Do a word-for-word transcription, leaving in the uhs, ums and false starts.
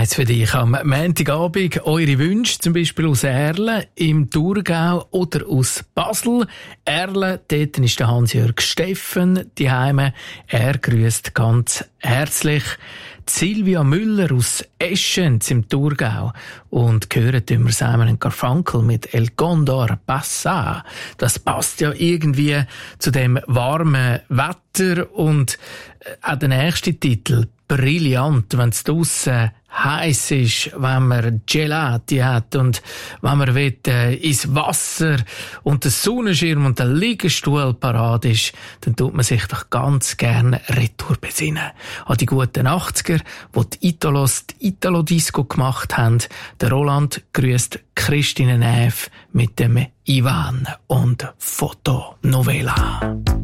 eins für dich am Montagabend. Eure Wünsche, zum Beispiel aus Erlen im Thurgau oder aus Basel. Erlen, dort ist der Hans-Jörg Steffen die Heime. Er grüßt ganz herzlich. Silvia Müller aus Eschenz im Thurgau. Und hören tun wir Simon Garfunkel mit El Condor Passa. Das passt ja irgendwie zu dem warmen Wetter. Und auch der nächste Titel, brillant, wenn es draussen heiß ist, wenn man Gelati hat und wenn man will, äh, ins Wasser und der Sonnenschirm und der Liegestuhl parat ist, dann tut man sich doch ganz gerne retour besinnen. An die guten achtziger, wo die Italos die Italo-Disco gemacht haben. Der Roland grüßt Christine Neff mit dem Ivan und Fotonovela.